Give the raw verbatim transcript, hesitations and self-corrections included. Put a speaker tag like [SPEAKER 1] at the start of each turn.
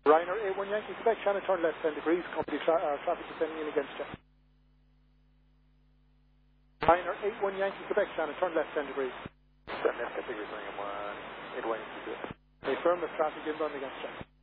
[SPEAKER 1] Ryanair eight one Yankee Quebec, Shannon, turn left ten degrees, company tra uh, traffic descending in against you. Ryanair eight one Yankee Quebec, Shannon, turn left ten degrees.
[SPEAKER 2] Turn left ten degrees, running one, eight one Yankee Quebec.
[SPEAKER 1] Affirmative, traffic inbound against you.